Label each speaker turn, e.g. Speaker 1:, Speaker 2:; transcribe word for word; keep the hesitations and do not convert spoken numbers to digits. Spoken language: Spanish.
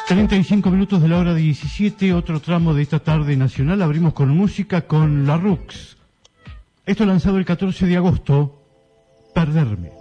Speaker 1: treinta y cinco minutos de la hora diecisiete, otro tramo de esta tarde nacional. Abrimos con música con La Rux. Esto lanzado el catorce de agosto, Perderme.